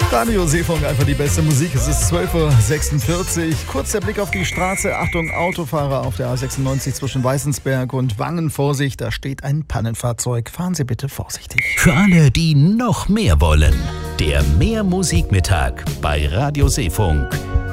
Radio Seefunk, einfach die beste Musik. Es ist 12:46 Uhr. Kurz der Blick auf die Straße. Achtung, Autofahrer auf der A96 zwischen Weißensberg und Wangen. Vorsicht, da steht ein Pannenfahrzeug. Fahren Sie bitte vorsichtig. Für alle, die noch mehr wollen. Der Mehrmusikmittag bei Radio Seefunk.